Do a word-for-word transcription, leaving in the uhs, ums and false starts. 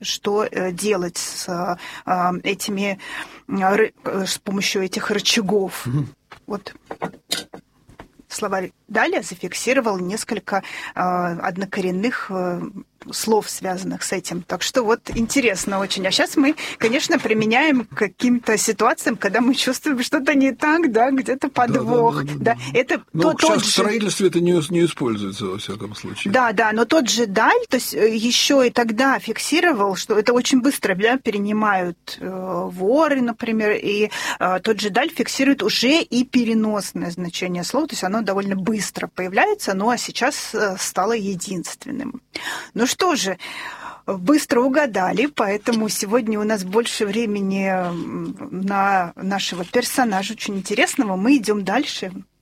что делать с этими, с помощью этих рычагов. Mm-hmm. Вот. Словарь далее зафиксировал несколько э, однокоренных э, слов, связанных с этим. Так что вот интересно очень. А сейчас мы, конечно, применяем к каким-то ситуациям, когда мы чувствуем что-то не так, да, где-то подвох. Да, да, да, да. Да. Это но то, сейчас тот в же... строительстве это не, не используется, во всяком случае. Да, да, но тот же Даль, то есть еще и тогда фиксировал, что это очень быстро, да, перенимают э, воры, например, и э, тот же Даль фиксирует уже и переносное значение слова, то есть оно довольно быстро появляется, ну а сейчас э, стало единственным. Ну что же, быстро угадали, поэтому сегодня у нас больше времени на нашего персонажа, очень интересного. Мы идем дальше.